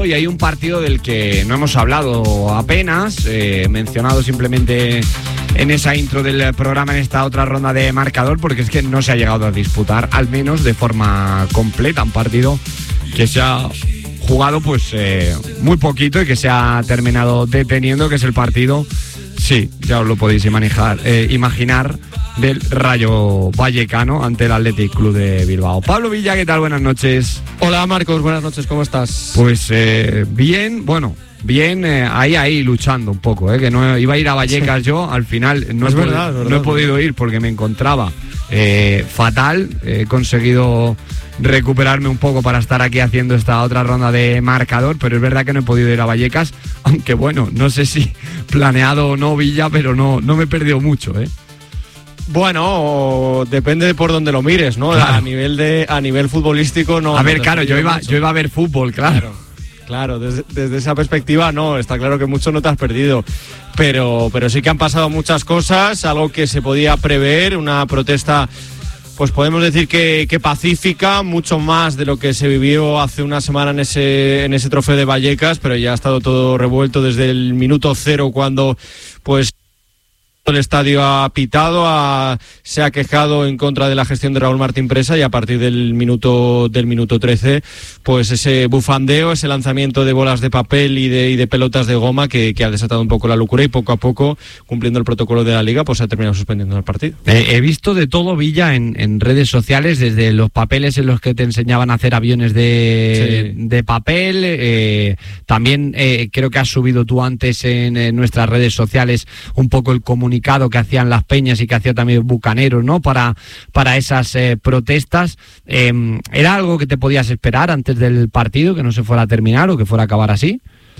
Y hay un partido del que no hemos hablado apenas, mencionado simplemente en esa intro del programa, en esta otra ronda de marcador, porque es que no se ha llegado a disputar, al menos de forma completa, un partido que se ha jugado pues muy poquito y que se ha terminado deteniendo, que es el partido, sí, ya os lo podéis imaginar, del Rayo Vallecano ante el Athletic Club de Bilbao. Pablo Villa, ¿qué tal? Buenas noches. Hola Marcos, buenas noches, ¿cómo estás? Pues bien, ahí luchando un poco, que no iba a ir a Vallecas. Sí. Yo al final no he podido ir porque me encontraba fatal. He conseguido recuperarme un poco para estar aquí haciendo esta otra ronda de marcador, pero es verdad que no he podido ir a Vallecas, aunque bueno, no sé si planeado o no, Villa, pero no me he perdido mucho, Bueno, depende de por dónde lo mires, ¿no? Claro. A nivel futbolístico no. A ver, claro, yo iba a ver fútbol, claro. Claro, desde esa perspectiva no, está claro que mucho no te has perdido, pero sí que han pasado muchas cosas, algo que se podía prever, una protesta, pues podemos decir que pacífica, mucho más de lo que se vivió hace una semana en ese trofeo de Vallecas, pero ya ha estado todo revuelto desde el minuto 0, cuando pues el estadio ha pitado, se ha quejado en contra de la gestión de Raúl Martín Presa, y a partir del minuto 13, pues ese bufandeo, ese lanzamiento de bolas de papel y de pelotas de goma que ha desatado un poco la locura, y poco a poco, cumpliendo el protocolo de la Liga, pues se ha terminado suspendiendo el partido. He visto de todo, Villa, en redes sociales, desde los papeles en los que te enseñaban a hacer aviones de papel, también creo que has subido tú antes en nuestras redes sociales un poco el comunicado que hacían las peñas y que hacía también Bucaneros, ¿no? Para esas protestas. ¿Era algo que te podías esperar antes del partido, que no se fuera a terminar o que fuera a acabar así?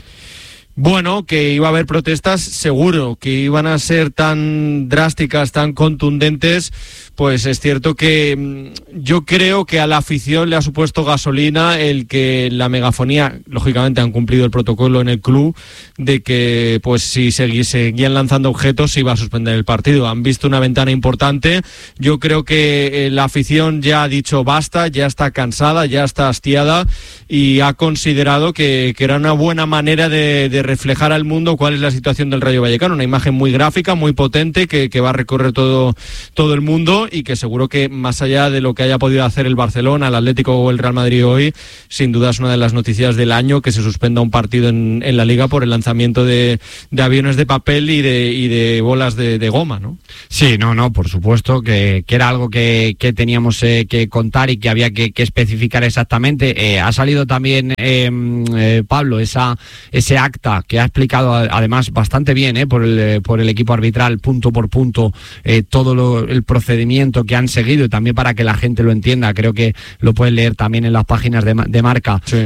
Bueno, que iba a haber protestas, seguro, que iban a ser tan drásticas, tan contundentes, pues es cierto que yo creo que a la afición le ha supuesto gasolina el que la megafonía, lógicamente han cumplido el protocolo en el club, de que pues si seguían lanzando objetos se iba a suspender el partido. Han visto una ventana importante. Yo creo que la afición ya ha dicho basta, ya está cansada, ya está hastiada, y ha considerado que era una buena manera de reflejar al mundo cuál es la situación del Rayo Vallecano, una imagen muy gráfica, muy potente, que va a recorrer todo el mundo, y que seguro que más allá de lo que haya podido hacer el Barcelona, el Atlético o el Real Madrid hoy, sin duda es una de las noticias del año, que se suspenda un partido en la Liga por el lanzamiento de aviones de papel y de bolas de goma, ¿no? Sí, no, por supuesto que era algo que teníamos que contar y que había que especificar exactamente. Ha salido también, Pablo, ese acta que ha explicado además bastante bien por el equipo arbitral, punto por punto, todo el procedimiento que han seguido, y también para que la gente lo entienda, creo que lo pueden leer también en las páginas de Marca. Sí.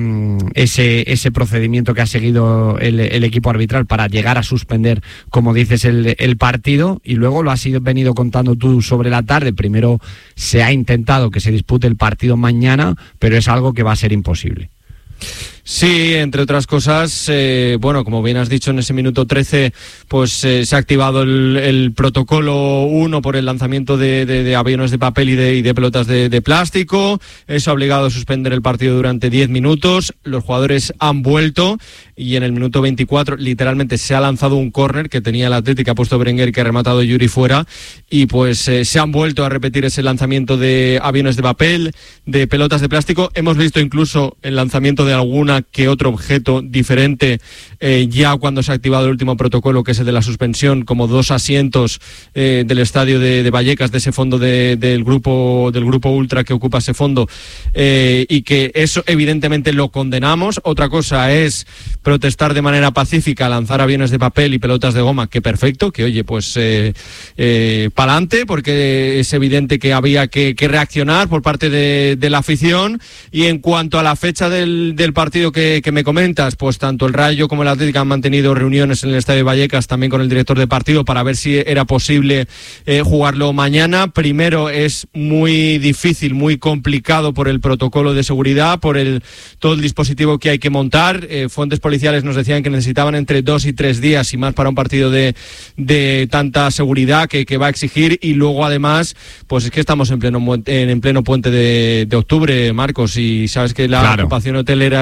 Ese procedimiento que ha seguido el equipo arbitral para llegar a suspender, como dices, el partido, y luego lo has venido contando tú sobre la tarde. Primero se ha intentado que se dispute el partido mañana, pero es algo que va a ser imposible. Sí, entre otras cosas, bueno, como bien has dicho, en ese minuto 13 pues se ha activado el protocolo 1 por el lanzamiento de aviones de papel y de pelotas de plástico. Eso ha obligado a suspender el partido durante 10 minutos. Los jugadores han vuelto, y en el minuto 24 literalmente se ha lanzado un córner que tenía el Atlético, ha puesto Berenguer, que ha rematado Yuri fuera, y pues se han vuelto a repetir ese lanzamiento de aviones de papel, de pelotas de plástico. Hemos visto incluso el lanzamiento de alguna que otro objeto diferente, ya cuando se ha activado el último protocolo, que es el de la suspensión, como 2 asientos del estadio de Vallecas, de ese fondo del grupo ultra que ocupa ese fondo, y que eso evidentemente lo condenamos. Otra cosa es protestar de manera pacífica, lanzar aviones de papel y pelotas de goma, que perfecto, que oye, pues pa'lante, porque es evidente que había que reaccionar por parte de la afición. Y en cuanto a la fecha del partido que me comentas, pues tanto el Rayo como el Atlético han mantenido reuniones en el estadio de Vallecas, también con el director de partido, para ver si era posible jugarlo mañana. Primero, es muy difícil, muy complicado por el protocolo de seguridad, por todo el dispositivo que hay que montar. Fuentes policiales nos decían que necesitaban entre 2 y 3 días y más para un partido de tanta seguridad que va a exigir. Y luego, además, pues es que estamos en pleno puente de octubre, Marcos, y sabes que la ocupación hotelera es muy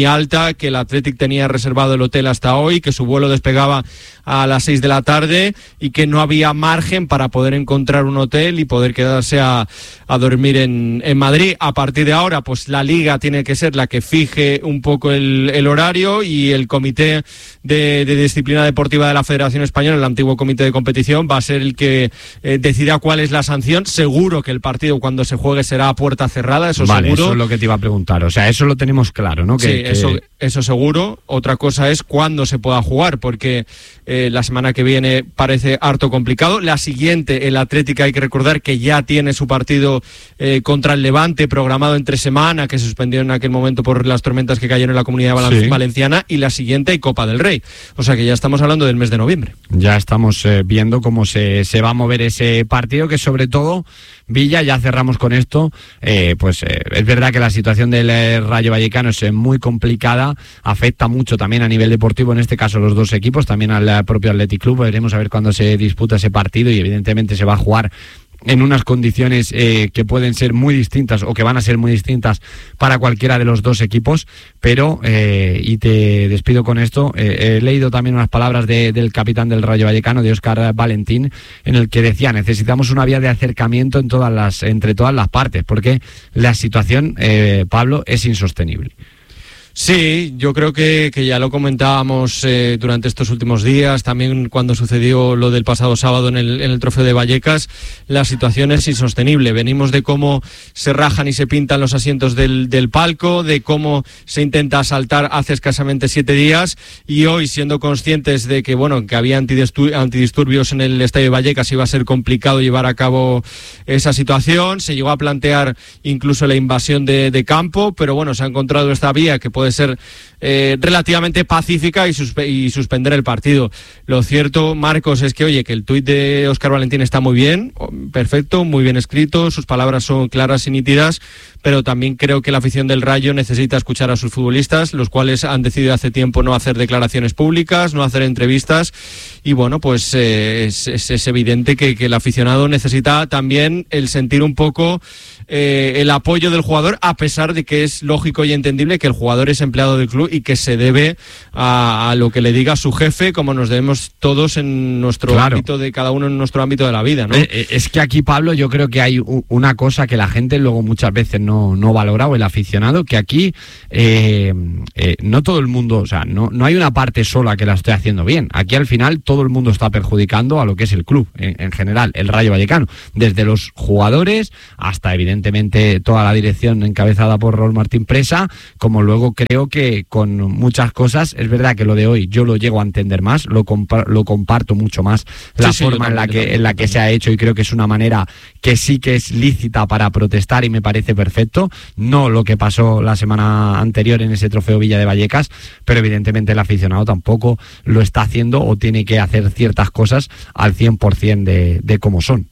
muy alta, que el Athletic tenía reservado el hotel hasta hoy, que su vuelo despegaba a las 6 de la tarde y que no había margen para poder encontrar un hotel y poder quedarse a dormir en Madrid. A partir de ahora, pues la Liga tiene que ser la que fije un poco el horario, y el Comité de Disciplina Deportiva de la Federación Española, el antiguo Comité de Competición, va a ser el que decida cuál es la sanción. Seguro que el partido, cuando se juegue, será a puerta cerrada, eso vale, seguro. Eso es lo que te iba a preguntar, o sea, eso lo tenemos claro, ¿no? Sí, eso seguro. Otra cosa es cuándo se pueda jugar, porque la semana que viene parece harto complicado. La siguiente, el Atlético, hay que recordar que ya tiene su partido contra el Levante programado entre semana, que se suspendió en aquel momento por las tormentas que cayeron en la Comunidad Valenciana, y la siguiente hay Copa del Rey. O sea que ya estamos hablando del mes de noviembre. Ya estamos viendo cómo se va a mover ese partido, que sobre todo Villa, ya cerramos con esto, es verdad que la situación del Rayo Vallecano es muy complicada, afecta mucho también a nivel deportivo, en este caso los dos equipos, también al propio Athletic Club. Veremos a ver cuándo se disputa ese partido, y evidentemente se va a jugar en unas condiciones que pueden ser muy distintas, o que van a ser muy distintas para cualquiera de los dos equipos, pero y te despido con esto, he leído también unas palabras del capitán del Rayo Vallecano, de Óscar Valentín, en el que decía: necesitamos una vía de acercamiento entre todas las partes, porque la situación, Pablo, es insostenible. Sí, yo creo que ya lo comentábamos durante estos últimos días, también cuando sucedió lo del pasado sábado en el Trofeo de Vallecas. La situación es insostenible. Venimos de cómo se rajan y se pintan los asientos del palco, de cómo se intenta asaltar hace escasamente 7 días, y hoy, siendo conscientes de que que había antidisturbios en el Estadio de Vallecas, iba a ser complicado llevar a cabo esa situación. Se llegó a plantear incluso la invasión de campo, pero se ha encontrado esta vía que puede ser relativamente pacífica y suspender el partido. Lo cierto, Marcos, es que el tuit de Óscar Valentín está muy bien, perfecto, muy bien escrito, sus palabras son claras y nítidas, pero también creo que la afición del Rayo necesita escuchar a sus futbolistas, los cuales han decidido hace tiempo no hacer declaraciones públicas, no hacer entrevistas, y es evidente que el aficionado necesita también el sentir un poco el apoyo del jugador, a pesar de que es lógico y entendible que el jugador es empleado del club y que se debe a lo que le diga su jefe, como nos debemos todos en nuestro ámbito, de cada uno en nuestro ámbito de la vida, ¿no? Es que aquí, Pablo, yo creo que hay una cosa que la gente luego muchas veces no valora, o el aficionado, que aquí no todo el mundo, o sea, no hay una parte sola que la esté haciendo bien. Aquí al final todo el mundo está perjudicando a lo que es el club en general, el Rayo Vallecano, desde los jugadores hasta evidentemente toda la dirección encabezada por Raúl Martín Presa, como luego creo que con muchas cosas, es verdad que lo de hoy yo lo llego a entender más, lo comparto mucho más, la forma en la que se ha hecho, y creo que es una manera que sí que es lícita para protestar, y me parece perfecto, no lo que pasó la semana anterior en ese Trofeo Villa de Vallecas, pero evidentemente el aficionado tampoco lo está haciendo, o tiene que hacer ciertas cosas al 100% de cómo son.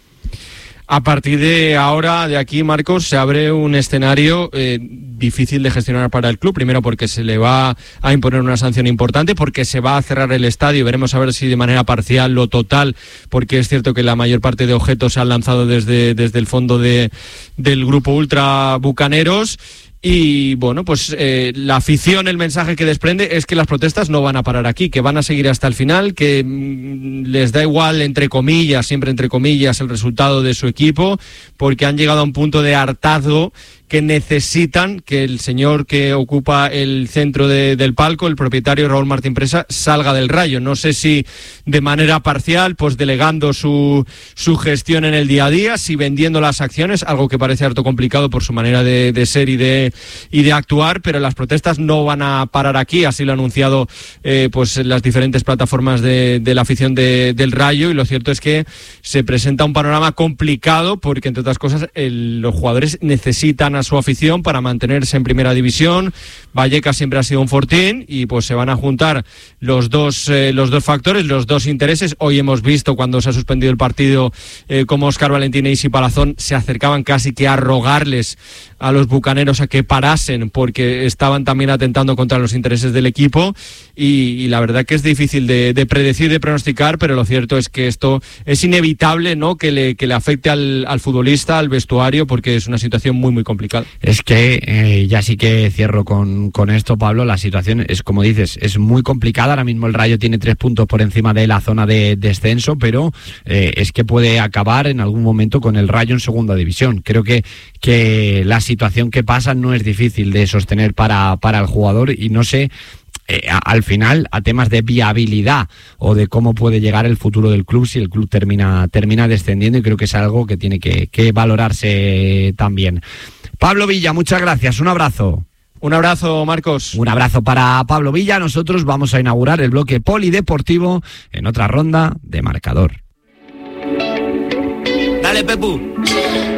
A partir de ahora, de aquí, Marcos, se abre un escenario difícil de gestionar para el club. Primero, porque se le va a imponer una sanción importante, porque se va a cerrar el estadio. Veremos a ver si de manera parcial o total, porque es cierto que la mayor parte de objetos se han lanzado desde el fondo del grupo ultra Bucaneros. Y la afición, el mensaje que desprende es que las protestas no van a parar aquí, que van a seguir hasta el final, que les da igual, entre comillas, siempre entre comillas, el resultado de su equipo, porque han llegado a un punto de hartazgo que necesitan que el señor que ocupa el centro del palco, el propietario Raúl Martín Presa, salga del Rayo. No sé si de manera parcial, pues delegando su gestión en el día a día, si vendiendo las acciones, algo que parece harto complicado por su manera de ser y de actuar, pero las protestas no van a parar aquí, así lo han anunciado las diferentes plataformas de la afición del Rayo, y lo cierto es que se presenta un panorama complicado, porque entre otras cosas los jugadores necesitan a su afición para mantenerse en primera división. Vallecas siempre ha sido un fortín, y pues se van a juntar los dos factores, los dos intereses. Hoy hemos visto, cuando se ha suspendido el partido, como Óscar Valentín e Isi Palazón se acercaban casi que a rogarles a los bucaneros a que parasen, porque estaban también atentando contra los intereses del equipo, y la verdad que es difícil de predecir, de pronosticar, pero lo cierto es que esto es inevitable, ¿no? Que le afecte al futbolista, al vestuario, porque es una situación muy, muy complicada. complicado. Es que ya sí que cierro con esto, Pablo. La situación es, como dices, es muy complicada. Ahora mismo el Rayo tiene 3 puntos por encima de la zona de descenso, pero es que puede acabar en algún momento con el Rayo en segunda división. Creo que la situación que pasa no es difícil de sostener para el jugador, y no sé al final a temas de viabilidad o de cómo puede llegar el futuro del club si el club termina descendiendo, y creo que es algo que tiene que valorarse también. Pablo Villa, muchas gracias, un abrazo. Un abrazo, Marcos. Un abrazo para Pablo Villa. Nosotros vamos a inaugurar el bloque polideportivo en otra ronda de Marcador. Dale, Pepu.